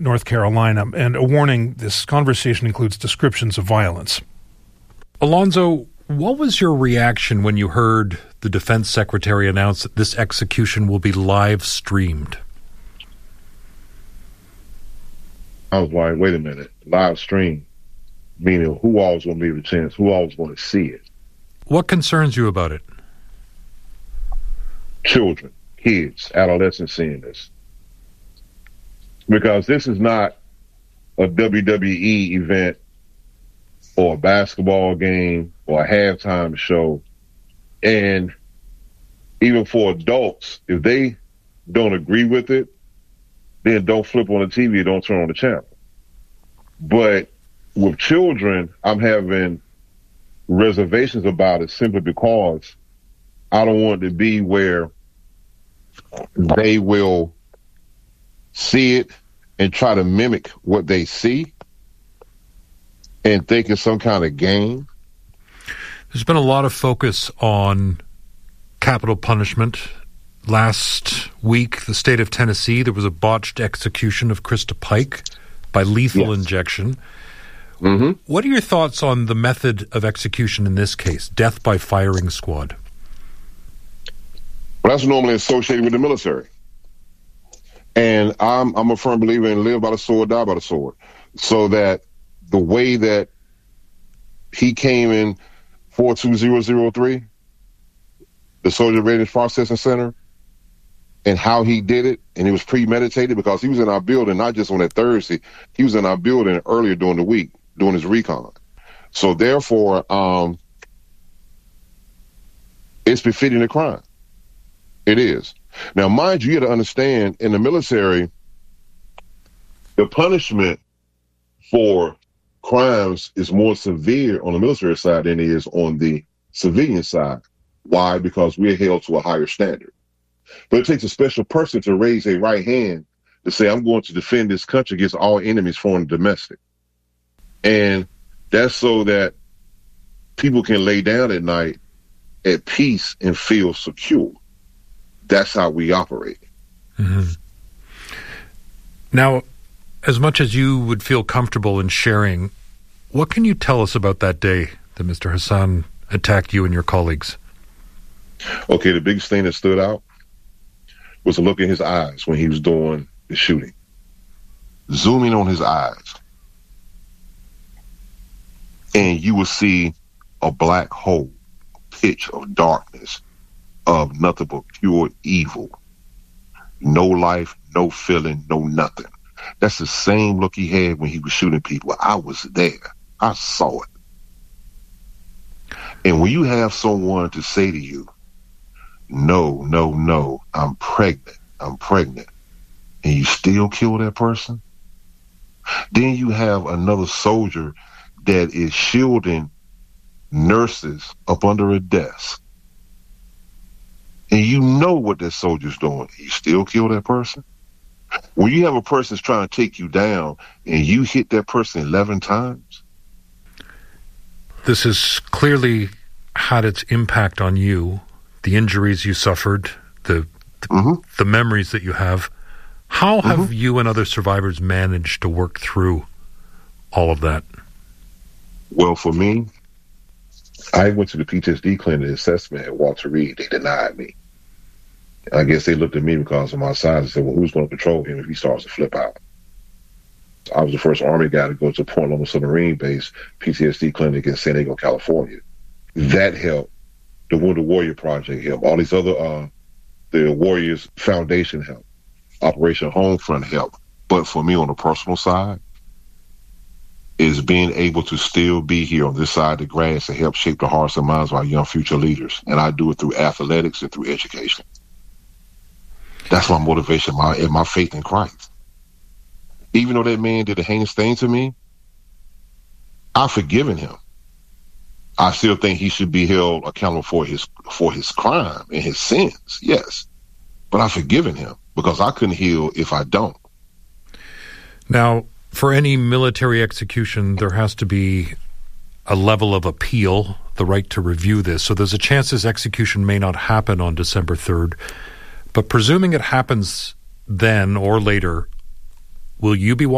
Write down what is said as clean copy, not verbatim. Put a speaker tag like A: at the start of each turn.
A: North Carolina, and a warning, this conversation includes descriptions of violence. Alonzo, what was your reaction when you heard the defense secretary announce that this execution will be live streamed?
B: I was like, wait a minute, live stream, meaning who all's going to be the chance, who all's going to see it?
A: What concerns you about it?
B: Children, kids, adolescents seeing this. Because this is not a WWE event or a basketball game or a halftime show. And even for adults, if they don't agree with it, then don't flip on the TV, don't turn on the channel. But with children, I'm having reservations about it simply because I don't want it to be where they will see it and try to mimic what they see and think it's some kind of game.
A: There's been a lot of focus on capital punishment. Last week, the state of Tennessee, there was a botched execution of Krista Pike by lethal injection.
B: Mm-hmm.
A: What are your thoughts on the method of execution in this case, death by firing squad?
B: Well, that's normally associated with the military. And I'm a firm believer in live by the sword, die by the sword. So that the way that he came in 42003, the Soldier Readiness Processing Center, and how he did it, and it was premeditated because he was in our building, not just on that Thursday, he was in our building earlier during the week, doing his recon. So therefore, it's befitting a crime. It is. Now, mind you, you got to understand, in the military, the punishment for crimes is more severe on the military side than it is on the civilian side. Why? Because we're held to a higher standard. But it takes a special person to raise a right hand to say, I'm going to defend this country against all enemies, foreign and domestic. And that's so that people can lay down at night at peace and feel secure. That's how we operate.
A: Mm-hmm. Now, as much as you would feel comfortable in sharing, what can you tell us about that day that Mr. Hassan attacked you and your colleagues?
B: Okay, the biggest thing that stood out was a look in his eyes when he was doing the shooting. Zooming on his eyes. And you will see a black hole, a pitch of darkness, of nothing but pure evil. No life, no feeling, no nothing. That's the same look he had when he was shooting people. I was there. I saw it. And when you have someone to say to you, no, no, no, I'm pregnant, and you still kill that person, then you have another soldier that is shielding nurses up under a desk. And you know what that soldier's doing. You still kill that person? When you have a person that's trying to take you down and you hit that person 11 times?
A: This has clearly had its impact on you, the injuries you suffered, the memories that you have. How have you and other survivors managed to work through all of that?
B: Well, for me, I went to the PTSD clinic assessment at Walter Reed. They denied me. I guess they looked at me because of my size and said, well, who's going to control him if he starts to flip out? I was the first Army guy to go to Point Loma Submarine Base PTSD clinic in San Diego, California. That helped. The Wounded Warrior Project helped. All these other, the Warriors Foundation helped. Operation Homefront helped. But for me, on the personal side, is being able to still be here on this side of the grass to help shape the hearts and minds of our young future leaders. And I do it through athletics and through education. That's my motivation and my faith in Christ. Even though that man did a heinous thing to me, I've forgiven him. I still think he should be held accountable for his crime and his sins, yes. But I've forgiven him because I couldn't heal if I don't.
A: Now, for any military execution, there has to be a level of appeal, the right to review this. So there's a chance this execution may not happen on December 3rd. But presuming it happens then or later, will you be